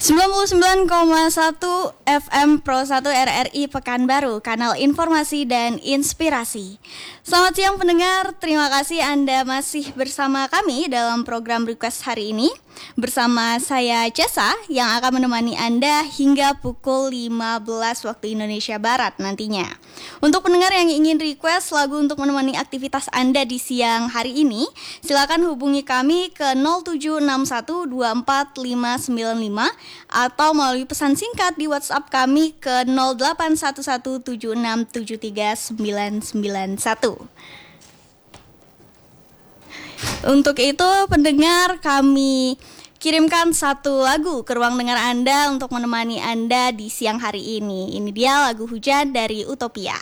99,1 FM Pro 1 RRI Pekanbaru, kanal informasi dan inspirasi. Selamat siang pendengar, terima kasih Anda masih bersama kami dalam program Request hari ini. Bersama saya Cesa yang akan menemani Anda hingga pukul 15 waktu Indonesia Barat nantinya. Untuk pendengar yang ingin request lagu untuk menemani aktivitas Anda di siang hari ini, silakan hubungi kami ke 076124595 atau melalui pesan singkat di WhatsApp kami ke 081176739991. Untuk itu pendengar, kami kirimkan satu lagu ke ruang dengar Anda untuk menemani Anda di siang hari ini. Ini dia lagu Hujan dari Utopia.